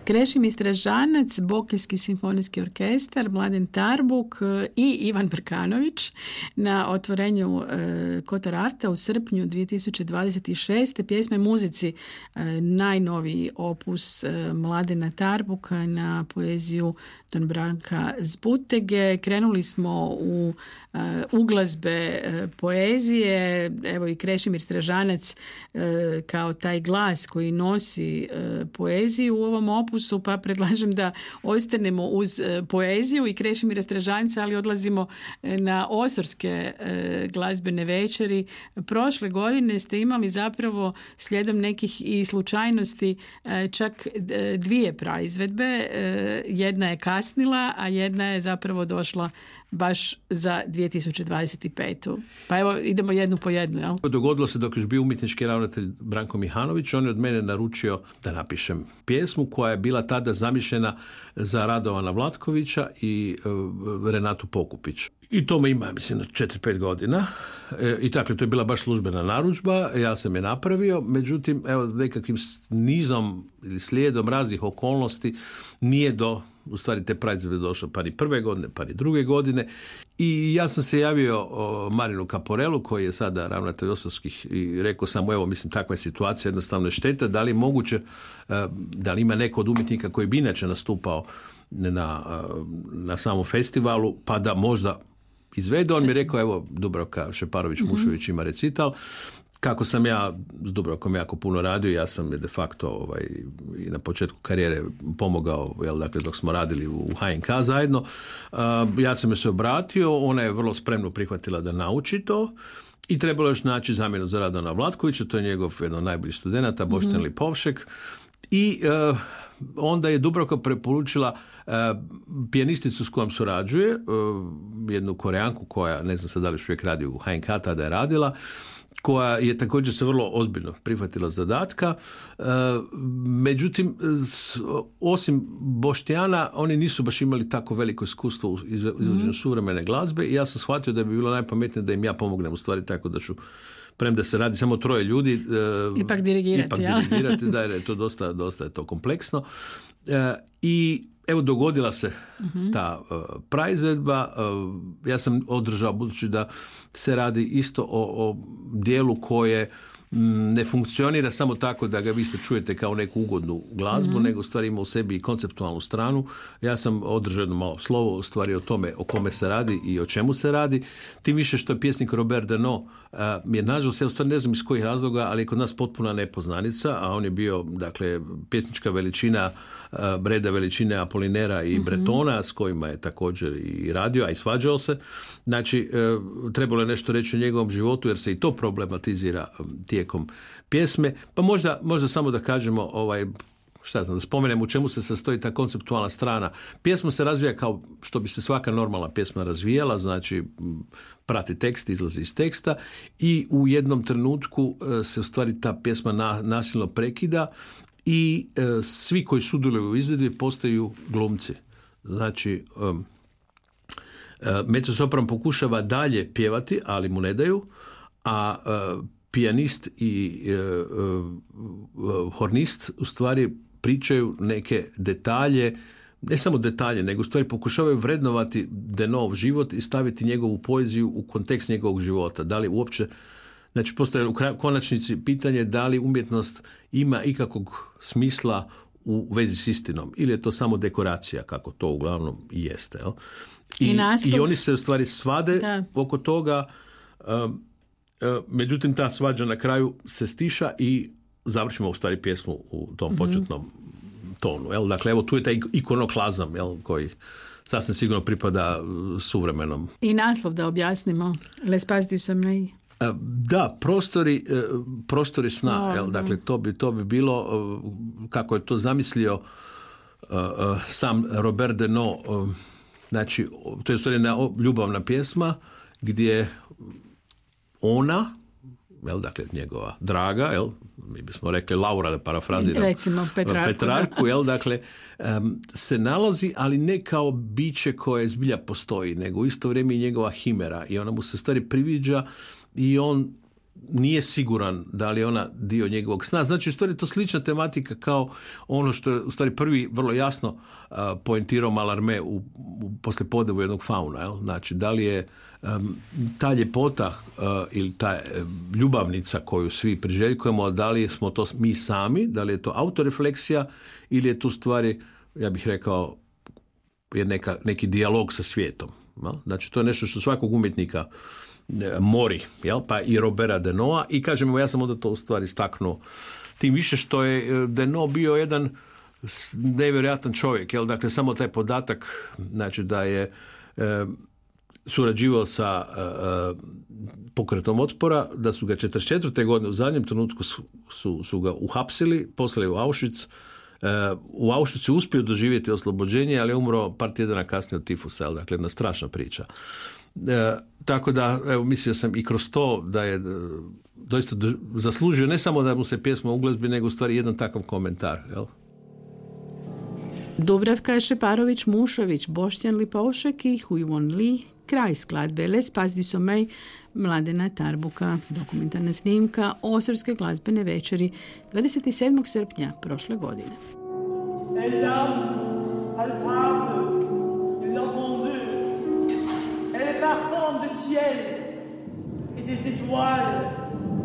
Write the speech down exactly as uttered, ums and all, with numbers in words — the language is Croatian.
Krešimir Stražanac, Bokeljski simfonijski orkestar, Mladen Tarbuk i Ivan Brkanović na otvorenju e, Kotor Arta u srpnju dvije tisuće dvadeset šeste. Pjesme muzici, e, najnoviji opus e, Mladena Tarbuka na poeziju Don Branka Zbutege. Krenuli smo u e, uglazbe e, poezije. Evo i Krešimir Stražanac e, kao taj glas koji nosi e, poeziju u ovom opusu, pa predlažem da ostanemo uz e, poeziju i Krešimira Stražanca, ali odlazimo e, na Osorske e, glazbene večeri. Prošle godine ste imali zapravo slijedom nekih i slučajnosti e, čak e, dvije praizvedbe. E, jedna je kasnila, a jedna je zapravo došla baš za dvije tisuće dvadeset petu. Pa evo, idemo jednu po jednu, jel? Dogodilo se dok još bio umjetnički ravnatelj Branko Mihanović, on je od mene naručio da napišem pjesmu koja je bila tada zamišljena za Radovana Vlatkovića i uh, Renatu Pokupić. I to me ima, mislim, četiri pet godina. E, I dakle, to je bila baš službena narudžba, ja sam je napravio, međutim, evo, nekakvim nizom ili slijedom raznih okolnosti nije do, u stvari, te praizvedbe došlo pa ni prve godine, pa ni druge godine. I ja sam se javio o Marinu Kaporelu, koji je sada ravnatelj Osorskih, i rekao sam mu, evo, mislim, takva je situacija, jednostavno je šteta, da li je moguće, da li ima neko od umjetnika koji bi inače nastupao na, na samom festivalu, pa da možda izvede. On mi je rekao, evo, Dubravka Šeparović-Mušović ima recital. Kako sam ja s Dubravkom jako puno radio, ja sam je de facto ovaj, i na početku karijere pomogao, jel, dakle, dok smo radili u H N K zajedno. Uh, ja sam joj se obratio, ona je vrlo spremno prihvatila da nauči to i trebalo još naći zamjenu za Radovana Vlatkovića, to je njegov jedan od najboljih studenata, Bošten mm-hmm. Lipovšek. I uh, onda je Dubravka preporučila uh, pijanisticu s kojom surađuje, uh, jednu Koreanku koja, ne znam sad da li još uvijek radi u H N K, tada je radila, koja je također se vrlo ozbiljno prihvatila zadatka. E, međutim, osim Boštijana, oni nisu baš imali tako veliko iskustvo u izvođenju mm-hmm. suvremene glazbe i ja sam shvatio da bi bilo najpametnije da im ja pomognem, u stvari, tako da ću, premda se radi samo troje ljudi, e, ipak dirigirati, ipak ja? dirigirati da je to dosta, dosta je to kompleksno. E, I evo, dogodila se uh-huh. ta uh, praizvedba. Uh, ja sam održao, budući da se radi isto o, o dijelu koje m, ne funkcionira samo tako da ga vi se čujete kao neku ugodnu glazbu, uh-huh. nego u stvari ima u sebi i konceptualnu stranu. Ja sam održao jedno malo slovo u stvari o tome o kome se radi i o čemu se radi. Tim više što je pjesnik Robert Denot uh, je, nažalost, ja u stvari ne znam iz kojih razloga, ali je kod nas potpuna nepoznanica, a on je bio, dakle, pjesnička veličina, reda veličine Apolinera i mm-hmm. Bretona, s kojima je također i radio, a i svađao se. Znači, trebalo je nešto reći o njegovom životu, jer se i to problematizira tijekom pjesme. Pa možda, možda samo da kažemo, ovaj, šta znam, da spomenem u čemu se sastoji ta konceptualna strana. Pjesma se razvija kao što bi se svaka normalna pjesma razvijala, znači prati tekst, izlazi iz teksta i u jednom trenutku se u stvari ta pjesma na, nasilno prekida i e, svi koji sudjeluju u izvedbi postaju glumci. Znači, um, e, mezzosopran pokušava dalje pjevati, ali mu ne daju, a e, pijanist i e, e, hornist u stvari pričaju neke detalje, ne samo detalje, nego u stvari pokušavaju vrednovati Denotov život i staviti njegovu poeziju u kontekst njegovog života. Da li uopće, znači, postoje u konačnici pitanje da li umjetnost ima ikakvog smisla u vezi s istinom ili je to samo dekoracija, kako to uglavnom i jeste. Jel? I, I, I oni se u stvari svade da. oko toga, um, uh, međutim ta svađa na kraju se stiša i završimo u stvari pjesmu u tom mm-hmm. početnom tonu. Jel? Dakle, evo tu je taj ikonoklazam, jel, koji sasvim sigurno pripada suvremenom. I naslov da objasnimo. L'espace du sommeil. Da, prostori, prostori sna, no, jel? Dakle, to bi, to bi bilo, kako je to zamislio uh, uh, sam Robert Denot, uh, znači, to je u stvari jedna ljubavna pjesma gdje ona, jel, dakle, njegova draga, jel, mi bismo rekli Laura, da parafraziram, recimo Petrarku, Petrarku jel, dakle, um, se nalazi, ali ne kao biće koje zbilja postoji, nego u isto vrijeme i njegova himera i ona mu se u stvari priviđa i on nije siguran da li je ona dio njegovog sna. Znači, u stvari to slična tematika kao ono što je u stvari prvi vrlo jasno uh, poentirao Mallarmé u, u poslijepodnevu jednog fauna. Jel? Znači, da li je um, ta ljepota uh, ili ta uh, ljubavnica koju svi priželjkujemo, da li smo to mi sami, da li je to autorefleksija ili je tu stvari, ja bih rekao, je neka, neki dijalog sa svijetom. Jel? Znači, to je nešto što svakog umjetnika mori, jel? Pa i Roberta Denoa, i kažemo, ja sam onda to u stvari staknuo tim više što je Denot bio jedan nevjerojatan čovjek, jel? Dakle, samo taj podatak, znači da je e, surađivao sa e, pokretom otpora, da su ga četrdeset četvrte godine u zadnjem trenutku su, su, su ga uhapsili, poslali u Auschwitz. E, u Auschwitzu uspio doživjeti oslobođenje, ali je umro par tjedana kasnije od tifusa, jel? Dakle, jedna strašna priča. E, tako da, evo, mislio sam i kroz to da je doista zaslužio ne samo da mu se pjesma uglazbi, nego u stvari jedan takav komentar. Jel? Dubravka Šeparović-Mušović, Boštjan Lipovšek i Huy Won Lee, kraj skladbe Les Pas du Sommeil Mladena Tarbuka, dokumentarna snimka Osirske glazbene večeri dvadeset sedmog srpnja prošle godine.